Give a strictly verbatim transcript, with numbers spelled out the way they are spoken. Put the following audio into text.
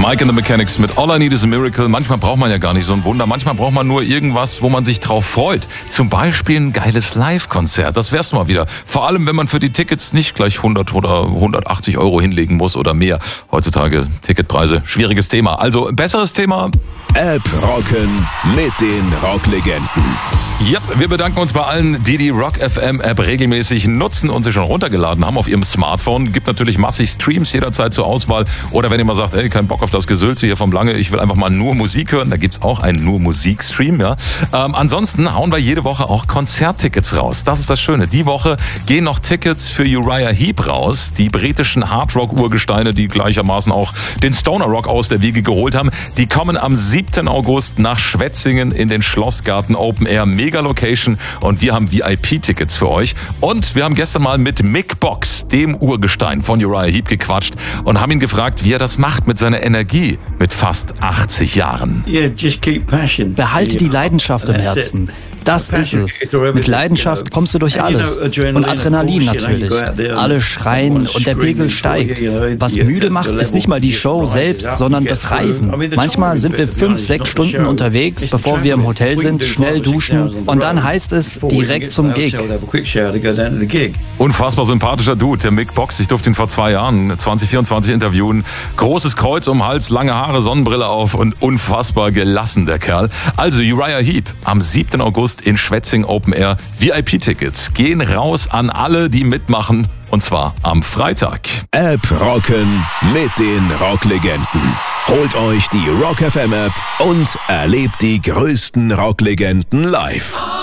Mike and the Mechanics mit All I Need is a Miracle. Manchmal braucht man ja gar nicht so ein Wunder. Manchmal braucht man nur irgendwas, wo man sich drauf freut. Zum Beispiel ein geiles Live-Konzert. Das wär's mal wieder. Vor allem, wenn man für die Tickets nicht gleich hundert oder hundertachtzig Euro hinlegen muss oder mehr. Heutzutage Ticketpreise, schwieriges Thema. Also besseres Thema. App rocken mit den Rocklegenden. Ja, wir bedanken uns bei allen, die die Rock F M App regelmäßig nutzen und sie schon runtergeladen haben auf ihrem Smartphone. Gibt natürlich massig Streams jederzeit zur Auswahl. Oder wenn ihr mal sagt, ey, kein Bock auf das Gesülze hier vom Lange, ich will einfach mal nur Musik hören, da gibt's auch einen nur Musik-Stream. Ja. Ähm, ansonsten hauen wir jede Woche auch Konzerttickets raus. Das ist das Schöne. Die Woche gehen noch Tickets für Uriah Heep raus. Die britischen Hardrock-Urgesteine, die gleichermaßen auch den Stoner Rock aus der Wiege geholt haben, die kommen am siebten August nach Schwetzingen in den Schlossgarten Open Air. Mega Location und wir haben V I P-Tickets für euch. Und wir haben gestern mal mit Mick Box, dem Urgestein von Uriah Heep, gequatscht und haben ihn gefragt, wie er das macht mit seiner Energie mit fast achtzig Jahren. Behalte die Leidenschaft im Herzen. Das ist es. Mit Leidenschaft kommst du durch alles. Und Adrenalin natürlich. Alle schreien und der Pegel steigt. Was müde macht, ist nicht mal die Show selbst, sondern das Reisen. Manchmal sind wir fünf, sechs Stunden unterwegs, bevor wir im Hotel sind, schnell duschen und dann heißt es direkt zum Gig. Unfassbar sympathischer Dude, der Mick Box. Ich durfte ihn vor zwei Jahren, zwanzig vierundzwanzig, interviewen. Großes Kreuz um den Hals, lange Haare, Sonnenbrille auf und unfassbar gelassen, der Kerl. Also Uriah Heep am siebten August in Schwetzing Open Air. V I P-Tickets gehen raus an alle, die mitmachen. Und zwar am Freitag. App rocken mit den Rocklegenden. Holt euch die Rock F M App und erlebt die größten Rocklegenden live.